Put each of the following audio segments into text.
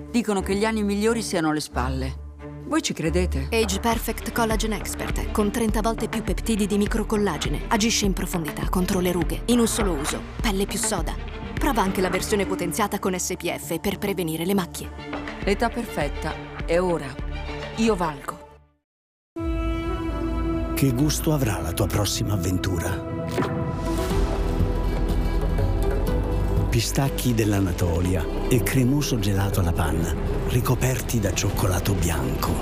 Dicono che gli anni migliori siano alle spalle. Voi ci credete? Age Perfect Collagen Expert, con 30 volte più peptidi di microcollagene. Agisce in profondità contro le rughe, in un solo uso. Pelle più soda. Prova anche la versione potenziata con SPF per prevenire le macchie. L'età perfetta è ora. Io valgo. Che gusto avrà la tua prossima avventura? Pistacchi dell'Anatolia e cremoso gelato alla panna, ricoperti da cioccolato bianco.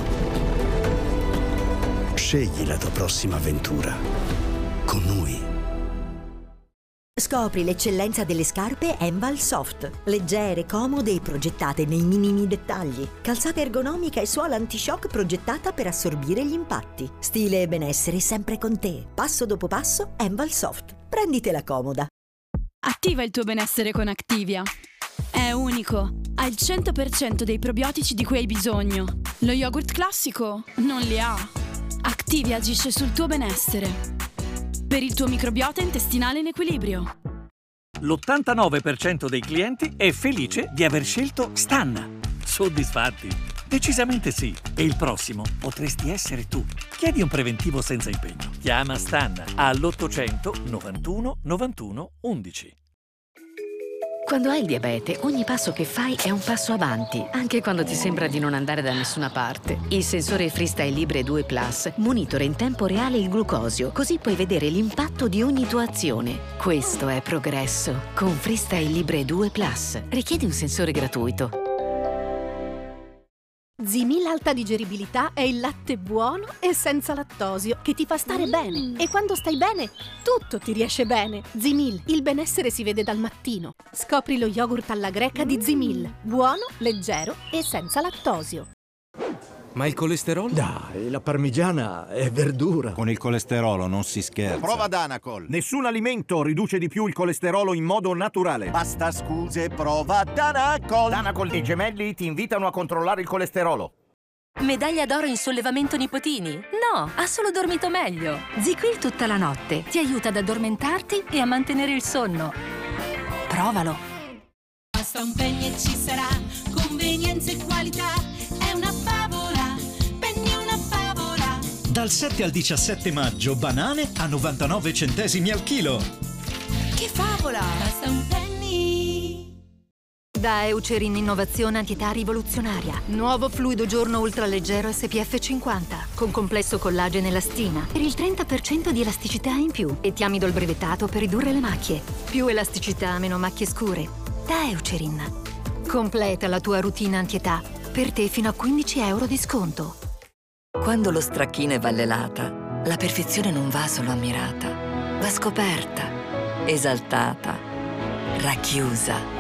Scegli la tua prossima avventura con noi. Scopri l'eccellenza delle scarpe Enval Soft. Leggere, comode e progettate nei minimi dettagli. Calzata ergonomica e suola anti-shock progettata per assorbire gli impatti. Stile e benessere sempre con te. Passo dopo passo, Enval Soft. Prenditela comoda. Attiva il tuo benessere con Activia. È unico. Ha il 100% dei probiotici di cui hai bisogno. Lo yogurt classico non li ha. Activia agisce sul tuo benessere. Per il tuo microbiota intestinale in equilibrio. L'89% dei clienti è felice di aver scelto Stanna. Soddisfatti? Decisamente sì. E il prossimo potresti essere tu. Chiedi un preventivo senza impegno. Chiama Stanna all'800 91 91 11. Quando hai il diabete, ogni passo che fai è un passo avanti, anche quando ti sembra di non andare da nessuna parte. Il sensore Freestyle Libre 2 Plus monitora in tempo reale il glucosio, così puoi vedere l'impatto di ogni tua azione. Questo è progresso. Con Freestyle Libre 2 Plus. Richiedi un sensore gratuito. Zimil Alta Digeribilità è il latte buono e senza lattosio che ti fa stare bene. E quando stai bene, tutto ti riesce bene. Zimil, il benessere si vede dal mattino. Scopri lo yogurt alla greca di Zimil. Buono, leggero e senza lattosio. Ma il colesterolo? Dai, la parmigiana è verdura. Con il colesterolo non si scherza. Prova Danacol. Nessun alimento riduce di più il colesterolo in modo naturale. Basta scuse, prova Danacol. Danacol e Gemelli ti invitano a controllare il colesterolo. Medaglia d'oro in sollevamento nipotini? No, ha solo dormito meglio. ZzzQuil tutta la notte ti aiuta ad addormentarti e a mantenere il sonno. Provalo. Basta un penny e ci sarà convenienza e qualità. È una favola, Penny è una favola. Dal 7 al 17 maggio, banane a 99 centesimi al chilo. Che favola! Basta un penny. Da Eucerin Innovazione Antietà Rivoluzionaria. Nuovo fluido giorno ultraleggero SPF 50 con complesso collagene e elastina per il 30% di elasticità in più e tiamidol brevettato per ridurre le macchie. Più elasticità, meno macchie scure. Da Eucerin. Completa la tua routine antietà. Per te fino a 15 euro di sconto. Quando lo stracchino è vallelata, la perfezione non va solo ammirata, va scoperta, esaltata, racchiusa.